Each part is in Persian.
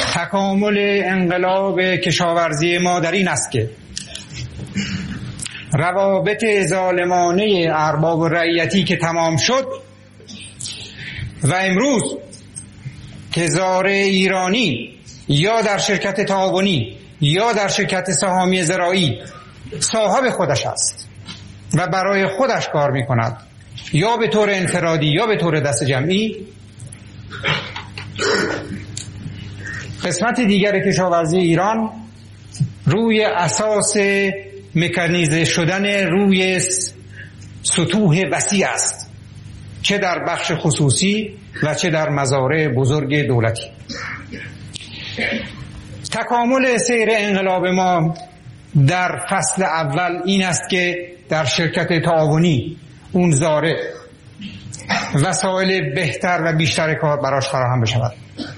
تکامل انقلاب کشاورزی ما در این است که روابط ظالمانه ارباب و رعیتی که تمام شد و امروز که زاره ایرانی یا در شرکت تعاونی یا در شرکت سهامی زراعی صاحب خودش است و برای خودش کار می کند، یا به طور انفرادی یا به طور دست جمعی، قسمت دیگر کشاورزی ایران روی اساس مکانیزه شدن روی سطوح وسیع است، چه در بخش خصوصی و چه در مزارع بزرگ دولتی. تکامل سیر انقلاب ما در فصل اول این است که در شرکت تعاونی اون زارع وسایل بهتر و بیشتر کار براش فراهم بشود،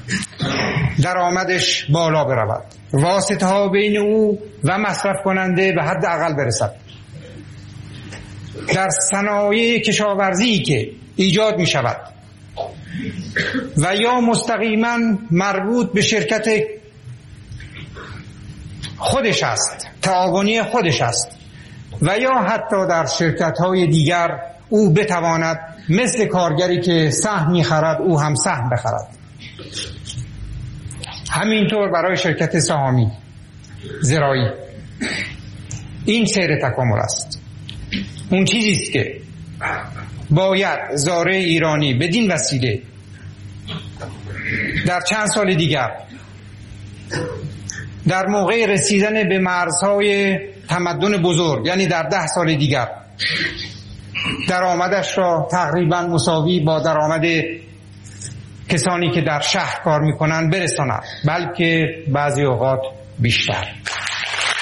درآمدش بالا برود، واسطه ها بین او و مصرف کننده به حد اقل برسد. در صنایع کشاورزی که ایجاد می شود و یا مستقیما مربوط به شرکت خودش است، تعاونی خودش است، و یا حتی در شرکت‌های دیگر او بتواند مثل کارگری که سهم می‌خرد او هم سهم بخرد. همینطور برای شرکت سهامی زراعی این سیر تکامل است. اون چیزی است که باید زاره ایرانی بدین وسیله در چند سال دیگر در موقع رسیدن به مرزهای تمدن بزرگ، یعنی در 10 سال دیگر، درآمدش را تقریبا مساوی با درآمد کسانی که در شهر کار میکنن برساند، بلکه بعضی اوقات بیشتر.